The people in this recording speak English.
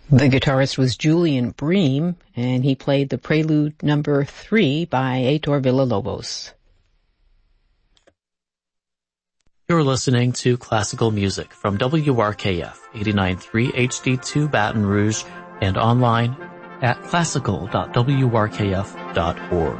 The guitarist was Julian Bream, and he played the Prelude Number 3 by Heitor Villa-Lobos. You're listening to classical music from WRKF 89.3 HD2 Baton Rouge and online at classical.wrkf.org.